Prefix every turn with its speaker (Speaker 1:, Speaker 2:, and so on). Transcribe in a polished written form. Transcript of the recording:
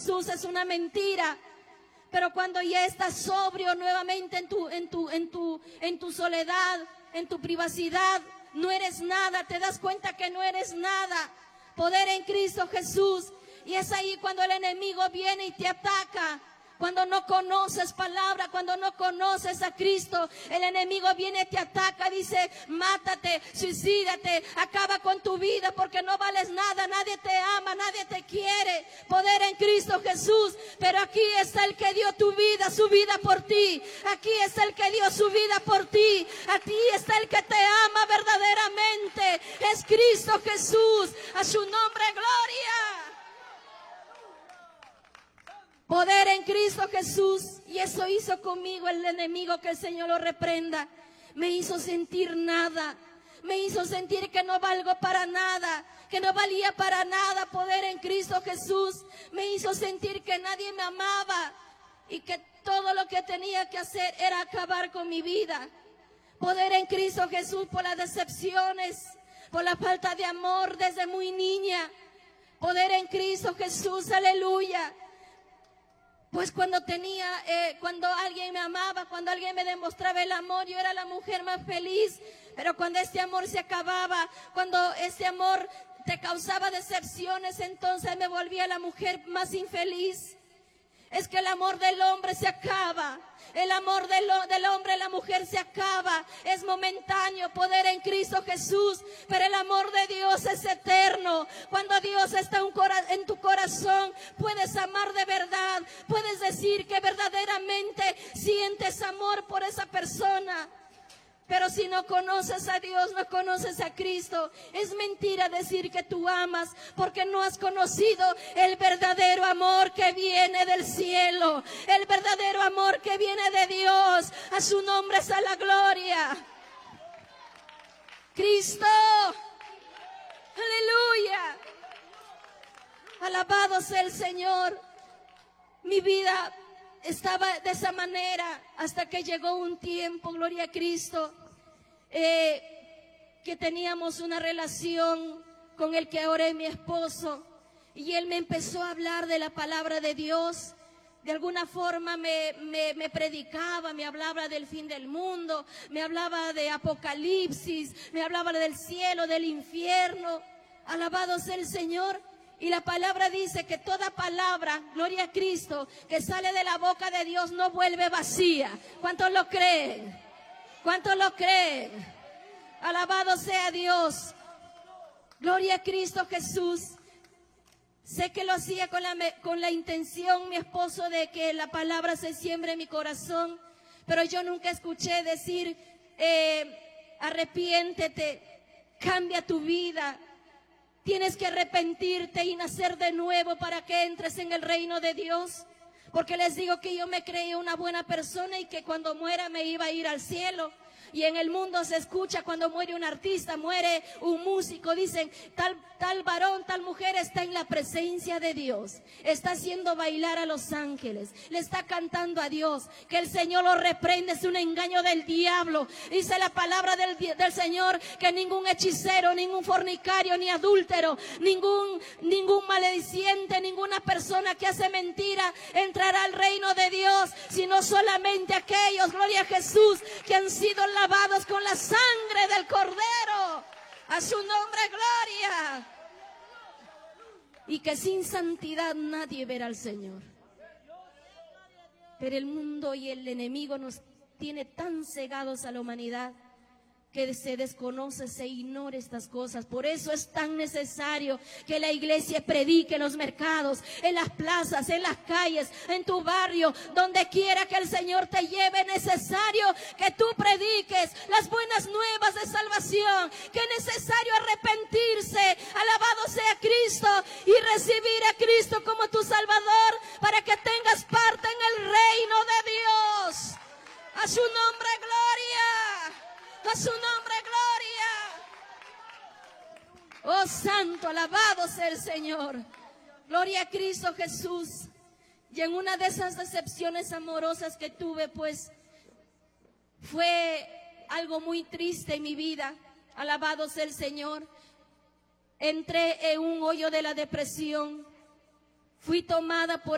Speaker 1: Jesús es una mentira. Pero cuando ya estás sobrio nuevamente en tu soledad, en tu privacidad, no eres nada, te das cuenta que no eres nada. Poder en Cristo Jesús. Y es ahí cuando el enemigo viene y te ataca. Cuando no conoces palabra, cuando no conoces a Cristo, el enemigo viene, te ataca, dice, mátate, suicídate, acaba con tu vida porque no vales nada, nadie te ama, nadie te quiere. Poder en Cristo Jesús, pero aquí está el que dio tu vida, su vida por ti. Aquí está el que dio su vida por ti. Aquí está el que te ama verdaderamente. Es Cristo Jesús. A su nombre, gloria. Poder en Cristo Jesús. Y eso hizo conmigo el enemigo, que el Señor lo reprenda. Me hizo sentir nada. Me hizo sentir que no valgo para nada, que no valía para nada. Poder en Cristo Jesús. Me hizo sentir que nadie me amaba y que todo lo que tenía que hacer era acabar con mi vida. Poder en Cristo Jesús, por las decepciones, por la falta de amor desde muy niña. Poder en Cristo Jesús, aleluya. Pues cuando alguien me amaba, cuando alguien me demostraba el amor, yo era la mujer más feliz. Pero cuando este amor se acababa, cuando este amor te causaba decepciones, entonces me volvía la mujer más infeliz. Es que el amor del hombre se acaba. El amor del hombre y la mujer se acaba. Es momentáneo. Poder en Cristo Jesús. Pero el amor de Dios es eterno. Cuando Dios está en tu corazón, puedes amar de verdad. Puedes decir que verdaderamente sientes amor por esa persona. Pero si no conoces a Dios, no conoces a Cristo, es mentira decir que tú amas, porque no has conocido el verdadero amor que viene del cielo, el verdadero amor que viene de Dios. A su nombre sea la gloria. Cristo, aleluya. Alabado sea el Señor. Mi vida estaba de esa manera hasta que llegó un tiempo, gloria a Cristo, que teníamos una relación con el que ahora es mi esposo, y él me empezó a hablar de la palabra de Dios. De alguna forma me predicaba, me hablaba del fin del mundo, me hablaba de Apocalipsis, me hablaba del cielo, del infierno. Alabado sea el Señor. Y la palabra dice que toda palabra, gloria a Cristo, que sale de la boca de Dios no vuelve vacía. ¿Cuántos lo creen? ¿Cuántos lo creen? Alabado sea Dios. Gloria a Cristo Jesús. Sé que lo hacía con la intención, mi esposo, de que la palabra se siembre en mi corazón. Pero yo nunca escuché decir, arrepiéntete, cambia tu vida. Tienes que arrepentirte y nacer de nuevo para que entres en el reino de Dios. Porque les digo que yo me creía una buena persona y que cuando muera me iba a ir al cielo. Y en el mundo se escucha cuando muere un artista, muere un músico, dicen tal varón, tal mujer está en la presencia de Dios, está haciendo bailar a los ángeles, le está cantando a Dios. Que el Señor lo reprende, es un engaño del diablo. Dice la palabra del Señor que ningún hechicero, ningún fornicario, ni adúltero, ningún malediciente, ninguna persona que hace mentira entrará al reino de Dios, sino solamente aquellos, gloria a Jesús, que han sido lavados con la sangre del Cordero. A su nombre, gloria. Y que sin santidad nadie verá al Señor. Pero el mundo y el enemigo nos tiene tan cegados a la humanidad que se desconoce, se ignora estas cosas. Por eso es tan necesario que la iglesia predique en los mercados, en las plazas, en las calles, en tu barrio, donde quiera que el Señor te lleve. Es necesario que tú prediques las buenas nuevas de salvación, que es necesario arrepentirse, alabado sea Cristo, y recibir a Cristo como tu Salvador, para que tengas parte en el reino de Dios. A su nombre, gloria. A su nombre, gloria. Oh santo, alabado sea el Señor. Gloria a Cristo Jesús. Y en una de esas decepciones amorosas que tuve, pues fue algo muy triste en mi vida. Alabado sea el Señor. Entré en un hoyo de la depresión. Fui tomada por